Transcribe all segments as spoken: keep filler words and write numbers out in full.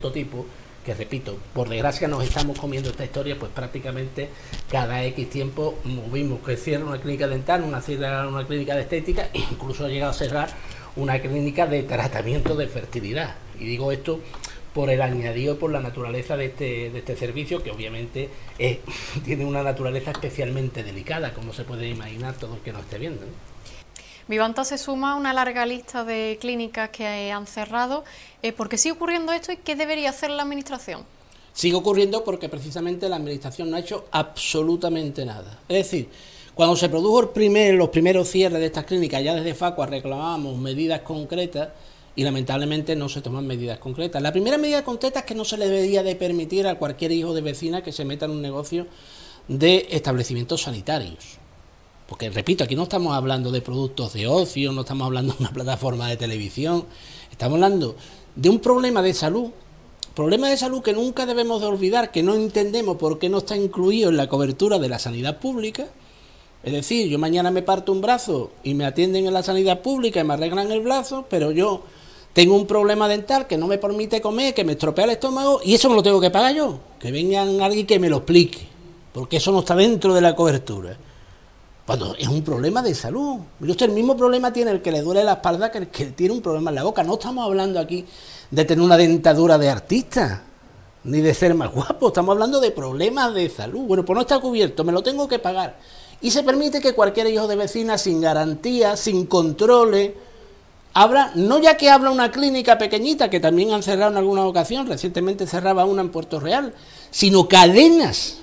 tipo, que repito, por desgracia nos estamos comiendo esta historia, pues prácticamente cada X tiempo vimos que cierra una clínica dental, una, cierra una clínica de estética, e incluso ha llegado a cerrar una clínica de tratamiento de fertilidad. Y digo esto por el añadido, por la naturaleza de este, de este servicio, que obviamente es, tiene una naturaleza especialmente delicada, como se puede imaginar todo el que nos esté viendo, ¿no? Vivanta se suma a una larga lista de clínicas que han cerrado. Eh, ¿Por qué sigue ocurriendo esto y qué debería hacer la Administración? Sigue ocurriendo porque precisamente la Administración no ha hecho absolutamente nada. Es decir, cuando se produjo el primer, los primeros cierres de estas clínicas, ya desde Facua reclamábamos medidas concretas y lamentablemente no se toman medidas concretas. La primera medida concreta es que no se le debería de permitir a cualquier hijo de vecina que se meta en un negocio de establecimientos sanitarios. Porque, repito, aquí no estamos hablando de productos de ocio, no estamos hablando de una plataforma de televisión, estamos hablando de un problema de salud, problema de salud que nunca debemos de olvidar, que no entendemos por qué no está incluido en la cobertura de la sanidad pública. Es decir, yo mañana me parto un brazo y me atienden en la sanidad pública y me arreglan el brazo, pero yo tengo un problema dental que no me permite comer, que me estropea el estómago, y eso me lo tengo que pagar yo. Que vengan alguien que me lo explique, porque eso no está dentro de la cobertura. Cuando es un problema de salud. Mire usted, el mismo problema tiene el que le duele la espalda que el que tiene un problema en la boca. No estamos hablando aquí de tener una dentadura de artista, ni de ser más guapo, estamos hablando de problemas de salud. Bueno, pues no está cubierto, me lo tengo que pagar. Y se permite que cualquier hijo de vecina, sin garantía, sin controles, abra, no ya que abra una clínica pequeñita, que también han cerrado en alguna ocasión, recientemente cerraba una en Puerto Real, sino cadenas,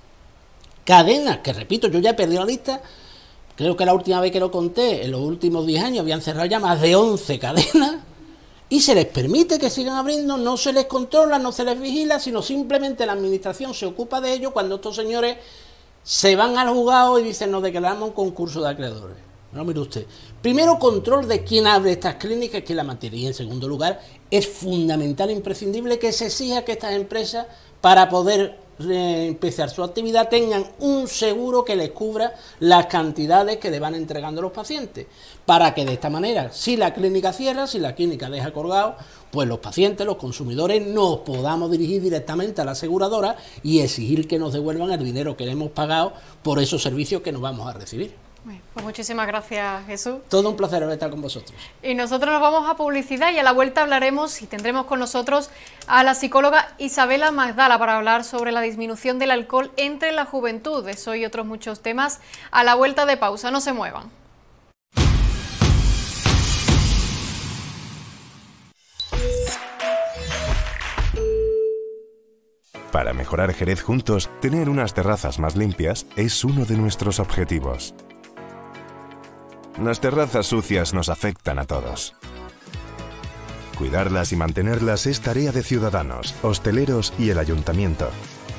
cadenas, que repito, yo ya he perdido la lista. Creo que la última vez que lo conté, en los últimos diez años, habían cerrado ya más de once cadenas y se les permite que sigan abriendo, no se les controla, no se les vigila, sino simplemente la Administración se ocupa de ello cuando estos señores se van al juzgado y dicen nos declaramos un concurso de acreedores. No, mire usted, primero control de quién abre estas clínicas, quién la mantiene, y en segundo lugar es fundamental e imprescindible que se exija que estas empresas, para poder empezar su actividad, tengan un seguro que les cubra las cantidades que le van entregando los pacientes, para que de esta manera, si la clínica cierra, si la clínica deja colgado, pues los pacientes, los consumidores, nos podamos dirigir directamente a la aseguradora y exigir que nos devuelvan el dinero que le hemos pagado por esos servicios que nos vamos a recibir. Pues muchísimas gracias, Jesús. Todo un placer estar con vosotros. Y nosotros nos vamos a publicidad y a la vuelta hablaremos y tendremos con nosotros a la psicóloga Isabela Magdala para hablar sobre la disminución del alcohol entre la juventud. Eso y otros muchos temas a la vuelta de pausa. No se muevan. Para mejorar Jerez juntos, tener unas terrazas más limpias es uno de nuestros objetivos. Las terrazas sucias nos afectan a todos. Cuidarlas y mantenerlas es tarea de ciudadanos, hosteleros y el ayuntamiento.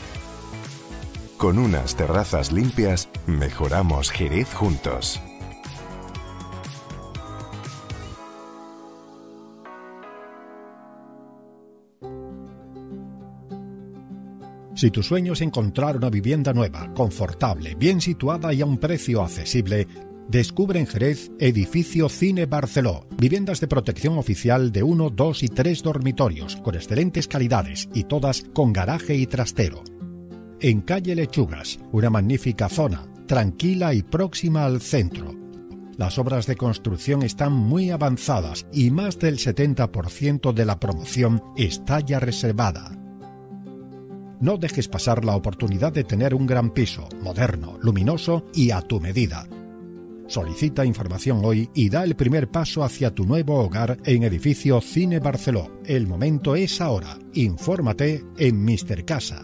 Con unas terrazas limpias, mejoramos Jerez juntos. Si tu sueño es encontrar una vivienda nueva, confortable, bien situada y a un precio accesible, descubre en Jerez Edificio Cine Barceló. Viviendas de protección oficial de uno, dos y tres dormitorios, con excelentes calidades y todas con garaje y trastero. En calle Lechugas, una magnífica zona, tranquila y próxima al centro. Las obras de construcción están muy avanzadas y más del setenta por ciento de la promoción está ya reservada. No dejes pasar la oportunidad de tener un gran piso, moderno, luminoso y a tu medida. Solicita información hoy y da el primer paso hacia tu nuevo hogar en Edificio Cine Barceló. El momento es ahora. Infórmate en míster Casa.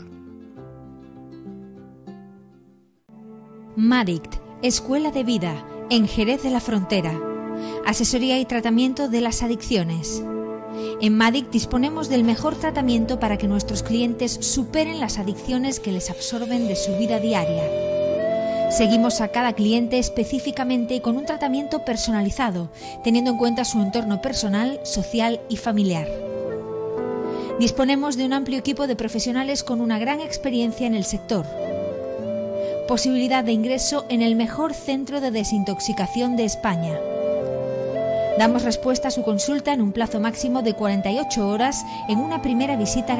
Madict, Escuela de Vida, en Jerez de la Frontera. Asesoría y tratamiento de las adicciones. En Madict disponemos del mejor tratamiento para que nuestros clientes superen las adicciones que les absorben de su vida diaria. Seguimos a cada cliente específicamente y con un tratamiento personalizado, teniendo en cuenta su entorno personal, social y familiar. Disponemos de un amplio equipo de profesionales con una gran experiencia en el sector. Posibilidad de ingreso en el mejor centro de desintoxicación de España. Damos respuesta a su consulta en un plazo máximo de cuarenta y ocho horas en una primera visita gratuita.